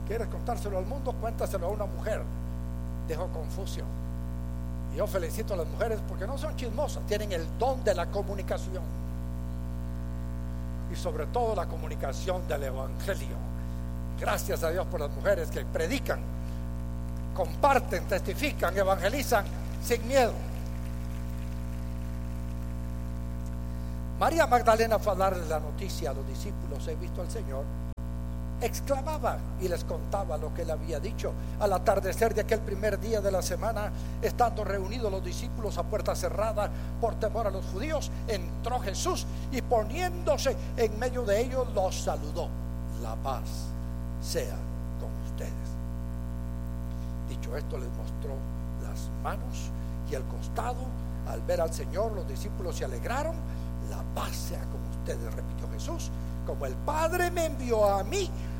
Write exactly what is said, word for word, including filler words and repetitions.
¿Quieres contárselo al mundo? Cuéntaselo a una mujer. Dijo Confucio. Y yo felicito a las mujeres porque no son chismosas, tienen el don de la comunicación. Y sobre todo la comunicación del evangelio. Gracias a Dios por las mujeres que predican, comparten, testifican, evangelizan sin miedo. María Magdalena fue a darle la noticia a los discípulos: he visto al Señor. Exclamaba y les contaba lo que él había dicho. Al atardecer de aquel primer día de la semana, estando reunidos los discípulos a puerta cerrada por temor a los judíos, entró Jesús y poniéndose en medio de ellos los saludó: la paz sea con ustedes. Dicho esto, les mostró las manos y el costado. Al ver al Señor, los discípulos se alegraron. La paz sea con ustedes, repitió Jesús. Como el Padre me envió a mí,